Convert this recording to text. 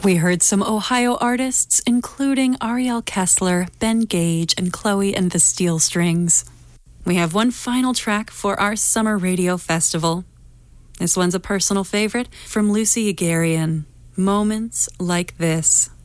We heard some Ohio artists, including Ariel Kessler, Ben Gage, and Chloe and the Steel Strings. We have one final track for our Summer Radio Festival. This one's a personal favorite from Lucy Agarian, Moments Like This.